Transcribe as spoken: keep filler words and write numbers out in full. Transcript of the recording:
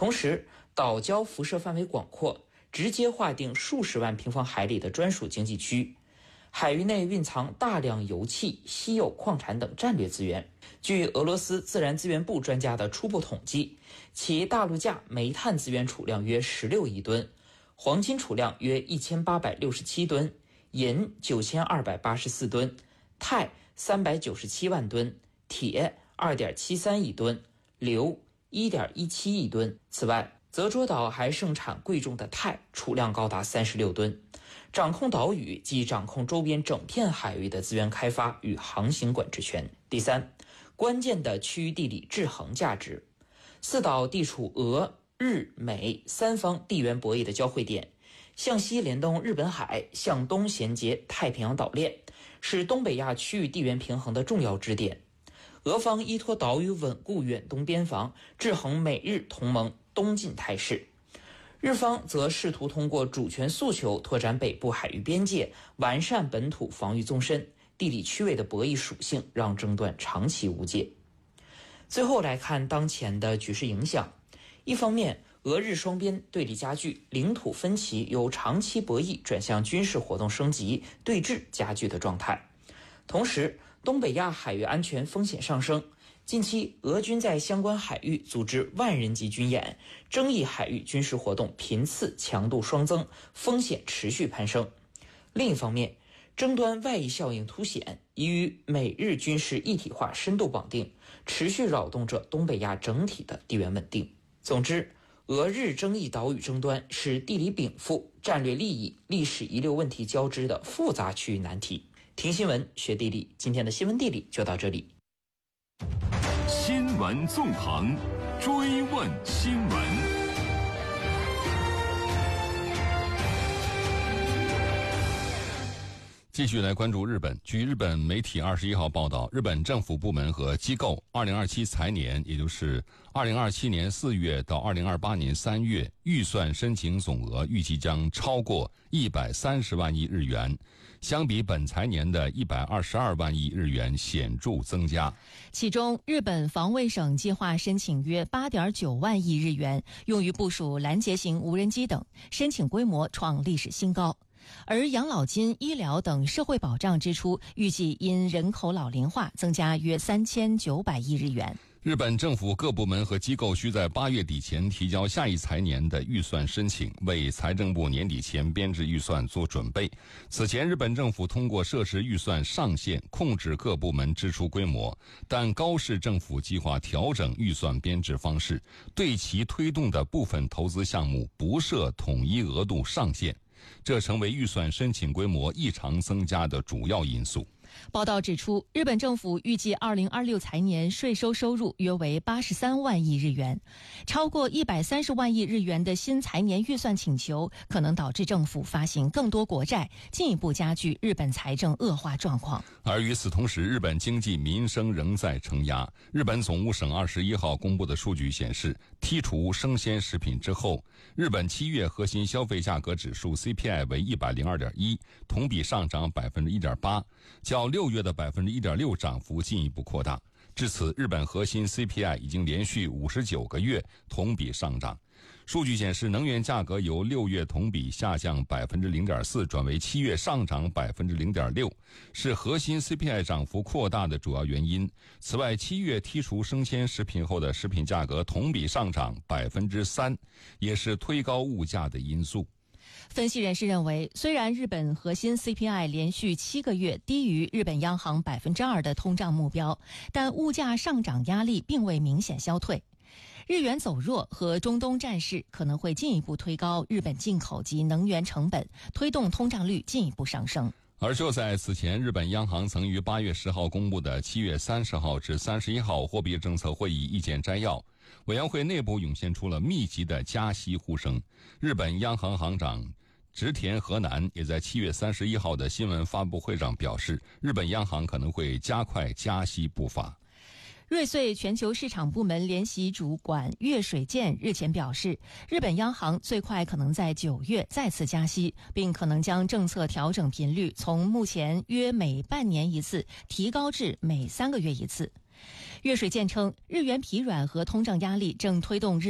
同时，岛礁辐射范围广阔，直接划定数十万平方海里的专属经济区，海域内蕴藏大量油气、稀有矿产等战略资源。据俄罗斯自然资源部专家的初步统计，其大陆架煤炭资源储量约十六亿吨，黄金储量约一千八百六十七吨，银九千二百八十四吨，钛三百九十七万吨，铁二点七三亿吨，硫一点一七亿吨。此外，泽捉岛还盛产贵重的钛，储量高达三十六吨，掌控岛屿即掌控周边整片海域的资源开发与航行管制权。第三，关键的区域地理制衡价值。四岛地处俄、日、美三方地缘博弈的交汇点，向西联动日本海，向东衔接太平洋岛链，是东北亚区域地缘平衡的重要支点。俄方依托岛屿稳固远东边防，制衡美日同盟东进态势，日方则试图通过主权诉求拓展北部海域边界，完善本土防御纵深。地理区位的博弈属性让争端长期无解。最后来看当前的局势影响，一方面，俄日双边对立加剧，领土分歧由长期博弈转向军事活动升级、对峙加剧的状态。同时，东北亚海域安全风险上升，近期俄军在相关海域组织万人级军演，争议海域军事活动频次强度双增，风险持续攀升。另一方面，争端外溢效应凸显，已与美日军事一体化深度绑定，持续扰动着东北亚整体的地缘稳定。总之，俄日争议岛屿争端是地理禀赋、战略利益、历史遗留问题交织的复杂区域难题。听新闻学地理，今天的新闻地理就到这里。 新闻纵横，追问新闻。 继续来关注日本。据日本媒体二十一号报道，日本政府部门和机构二零二七财年，也就是二零二七年四月到二零二八年三月，预算申请总额预计将超过一百三十万亿日元，相比本财年的一百二十二万亿日元显著增加。 其中，日本防卫省计划申请约八点九万亿日元，用于部署拦截型无人机等，申请规模创历史新高。而养老金、医疗等社会保障支出预计因人口老龄化增加约三千九百亿日元。 日本政府各部门和机构需在八月底前提交下一财年的预算申请，为财政部年底前编制预算做准备。此前，日本政府通过设置预算上限，控制各部门支出规模，但高市政府计划调整预算编制方式，对其推动的部分投资项目不设统一额度上限，这成为预算申请规模异常增加的主要因素。 报道指出，日本政府预计二零二六财年税收收入约为八十三万亿日元，超过一百三十万亿日元的新财年预算请求可能导致政府发行更多国债，进一步加剧日本财政恶化状况。 而与此同时，日本经济民生仍在承压。日本总务省二十一号公布的数据显示，剔除生鲜食品之后，日本七月核心消费价格指数 C P I 为一百零二点一，同比上涨百分之一点八，较六月的百分之一点六涨幅进一步扩大。至此，日本核心 C P I 已经连续五十九个月同比上涨。数据显示，能源价格由六月同比下降百分之零点四转为七月上涨百分之零点六，是核心 C P I 涨幅扩大的主要原因。此外，七月剔除生鲜食品后的食品价格同比上涨百分之三，也是推高物价的因素。 分析人士认为，虽然日本核心 C P I 连续七个月低于日本央行百分之二的通胀目标，但物价上涨压力并未明显消退。日元走弱和中东战事可能会进一步推高日本进口及能源成本，推动通胀率进一步上升。 而就在此前，日本央行曾于八月十号公布的七月三十号至三十一号货币政策会议意见摘要，委员会内部涌现出了密集的加息呼声。日本央行行长植田和男也在七月三十一号的新闻发布会上表示，日本央行可能会加快加息步伐。 瑞穗全球市场部门联席主管岳水健日前表示，日本央行最快可能在九月再次加息，并可能将政策调整频率从目前约每半年一次提高至每三个月一次。岳水健称，日元疲软和通胀压力正推动日